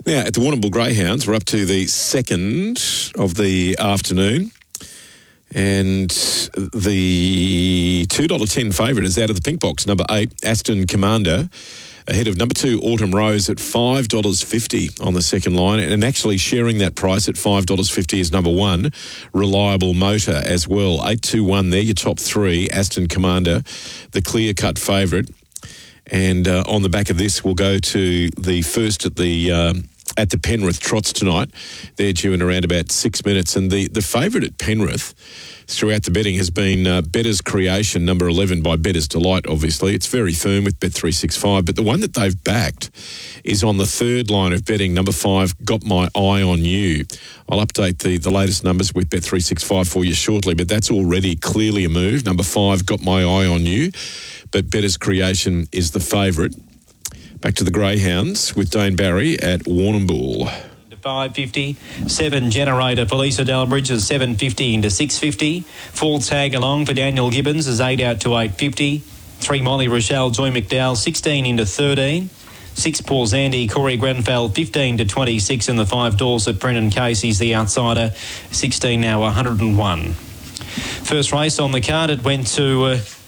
Now, at the Warrnambool Greyhounds, we're up to the second of the afternoon. And the $2.10 favourite is out of the pink box, number 8, Aston Commander, ahead of number 2, Autumn Rose at $5.50 on the second line. And actually sharing that price at $5.50 is number 1, Reliable Motor as well. 8-2-1 there, your top 3, Aston Commander, the clear-cut favourite. And on the back of this, we'll go to the first at the Penrith Trots tonight. They're due in around about 6 minutes. And the favourite at Penrith throughout the betting has been Bettor's Creation, number 11 by Bettor's Delight, obviously. It's very firm with Bet365. But the one that they've backed is on the third line of betting, number 5, Got My Eye on You. I'll update the latest numbers with Bet365 for you shortly, but that's already clearly a move. Number 5, Got My Eye on You. But Bettor's Creation is the favourite. Back to the Greyhounds with Dane Barry at Warrnambool. 5.50, 7 Generator for Lisa Delbridge is 7.50 into 6.50. 4 Tag Along for Daniel Gibbons is 8 out to 8.50. 3 Molly Rochelle, Joy McDowell, 16 into 13. 6 Paul Zandy, Corey Grenfell, 15 to 26. And the 5 Dorset, Brendan Casey's the outsider, 16 now, 101. First race on the card, it went to